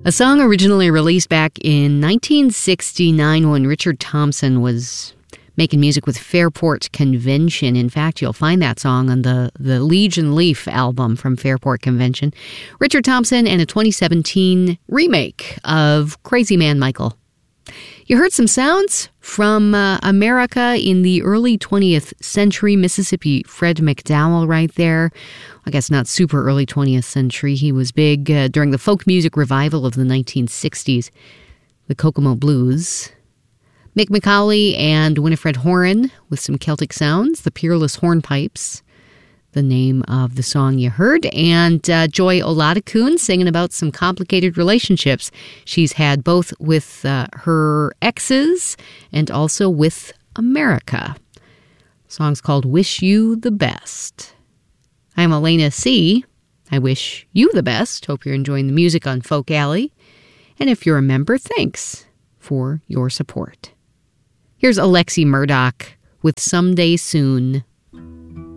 A song originally released back in 1969 when Richard Thompson was making music with Fairport Convention. In fact, you'll find that song on the Legion Leaf album from Fairport Convention. Richard Thompson and a 2017 remake of Crazy Man Michael. You heard some sounds from America in the early 20th century. Mississippi Fred McDowell right there. I guess not super early 20th century. He was big during the folk music revival of the 1960s. The Kokomo Blues. Mick McCauley and Winifred Horan with some Celtic sounds. The Peerless Hornpipes, the name of the song you heard. And Joy Oladokun singing about some complicated relationships she's had both with her exes and also with America. The song's called Wish You the Best. I'm Elena C. I wish you the best. Hope you're enjoying the music on Folk Alley. And if you're a member, thanks for your support. Here's Alexi Murdoch with Someday Soon.